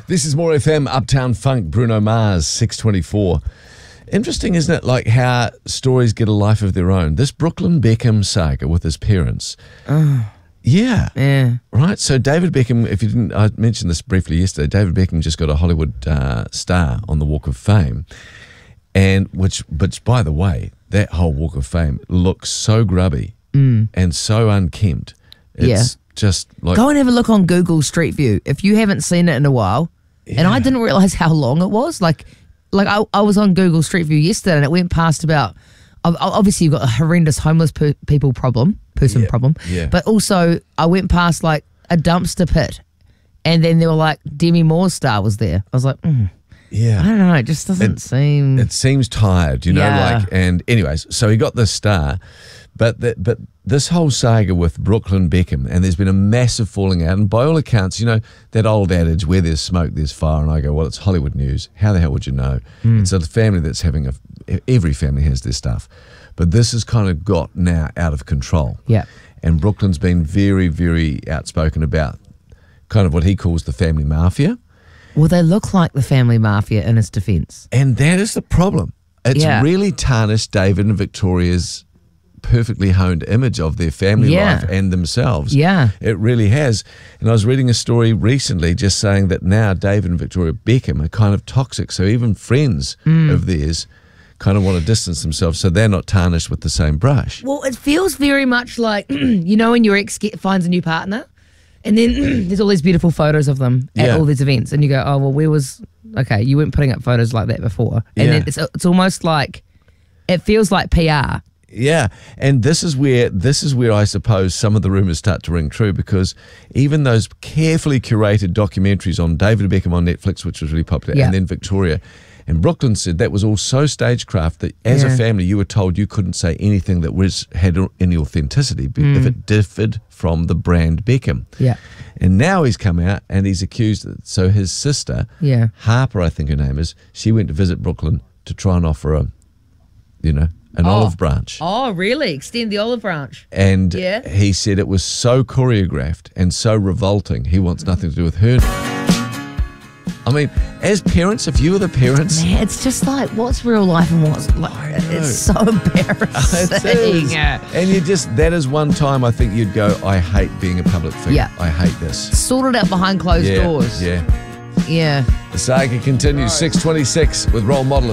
This is More FM, Uptown Funk, Bruno Mars, 6:24. Interesting, isn't it, like how stories get a life of their own? This Brooklyn Beckham saga with his parents. Yeah. Right. So David Beckham, if you didn't, I mentioned this briefly yesterday, David Beckham just got a Hollywood star on the Walk of Fame. And which, by the way, that whole Walk of Fame looks so grubby and so unkempt. It's just like... Go and have a look on Google Street View if you haven't seen it in a while. And I didn't realise how long it was. Like I was on Google Street View yesterday and it went past about... Obviously, you've got a horrendous homeless person problem. Yeah. But also, I went past like a dumpster pit and then there were like Demi Moore's star was there. I was like, yeah. I don't know. It just doesn't seem... It seems tired, you know, and anyways, so he got this star, but this whole saga with Brooklyn Beckham, and there's been a massive falling out, and by all accounts, you know, that old adage, where there's smoke, there's fire, and I go, well, it's Hollywood news. How the hell would you know? It's a family that's having every family has their stuff, but this has kind of got now out of control. Yeah. And Brooklyn's been very, very outspoken about kind of what he calls the family mafia. Well, they look like the family mafia in his defence. And that is the problem. It's really tarnished David and Victoria's perfectly honed image of their family life and themselves. Yeah. It really has. And I was reading a story recently just saying that now David and Victoria Beckham are kind of toxic. So even friends of theirs kind of want to distance themselves so they're not tarnished with the same brush. Well, it feels very much like, you know, when your ex finds a new partner and then there's all these beautiful photos of them at all these events and you go, oh, well, okay, you weren't putting up photos like that before. And then it's almost like, it feels like PR. Yeah, and this is where I suppose some of the rumours start to ring true, because even those carefully curated documentaries on David Beckham on Netflix, which was really popular, and then Victoria and Brooklyn said that was all so stagecraft that as a family you were told you couldn't say anything that had any authenticity if it differed from the brand Beckham. Yeah. And now he's come out and he's accused, so his sister, Harper I think her name is, she went to visit Brooklyn to try and offer an olive branch. Oh, really? Extend the olive branch. And he said it was so choreographed and so revolting, he wants nothing to do with her. I mean, as parents, if you were the parents... Man, it's just like, what's real life and what's... it's so embarrassing. It is. And that is one time I think you'd go, I hate being a public figure. Yeah. I hate this. Sorted out behind closed doors. Yeah. Yeah. The saga continues, 6:26 with Role Model.